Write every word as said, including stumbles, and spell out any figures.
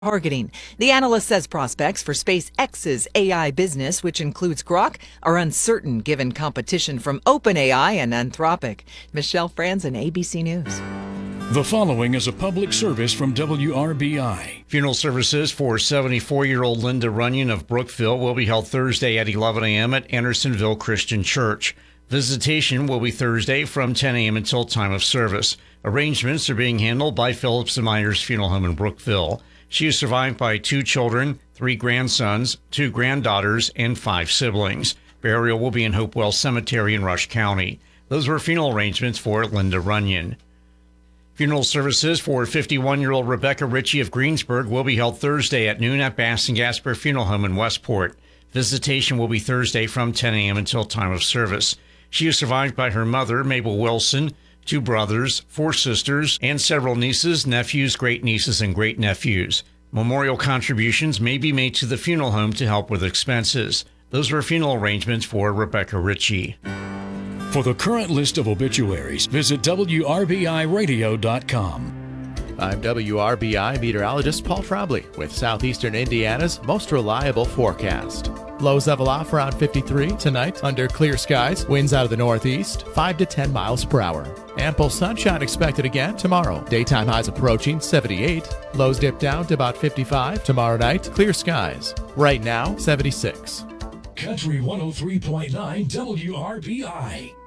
targeting. The analyst says prospects for SpaceX's A I business, which includes Grok, are uncertain given competition from OpenAI and Anthropic. Michelle Franzen, A B C News. The following is a public service from W R B I. Funeral services for seventy-four-year-old Linda Runyon of Brookville will be held Thursday at eleven a.m. at Andersonville Christian Church. Visitation will be Thursday from ten a.m. until time of service. Arrangements are being handled by Phillips and Myers Funeral Home in Brookville. She is survived by two children, three grandsons, two granddaughters, and five siblings. Burial will be in Hopewell Cemetery in Rush County. Those were funeral arrangements for Linda Runyon. Funeral services for fifty-one-year-old Rebecca Ritchie of Greensburg will be held Thursday at noon at Bass and Gasper Funeral Home in Westport. Visitation will be Thursday from ten a.m. until time of service. She is survived by her mother, Mabel Wilson, two brothers, four sisters, and several nieces, nephews, great-nieces, and great-nephews. Memorial contributions may be made to the funeral home to help with expenses. Those were funeral arrangements for Rebecca Ritchie. For the current list of obituaries, visit W R B I radio dot com. I'm W R B I meteorologist Paul Trombley with Southeastern Indiana's most reliable forecast. Lows level off around fifty-three tonight under clear skies. Winds out of the northeast, five to ten miles per hour. Ample sunshine expected again tomorrow. Daytime highs approaching seventy-eight. Lows dip down to about fifty-five. Tomorrow night, clear skies. Right now, seventy-six. Country one oh three point nine W R B I.